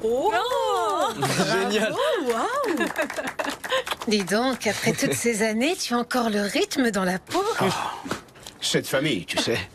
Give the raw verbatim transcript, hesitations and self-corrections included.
Oh, Génial. Oh, waouh. Dis donc, après toutes ces années, tu as encore le rythme dans la peau. Cette famille, tu sais.